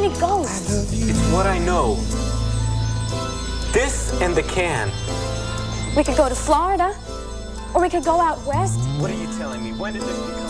many ghosts. It's what I know. This and the can. We could go to Florida, or we could go out west. What are you telling me? When did this become...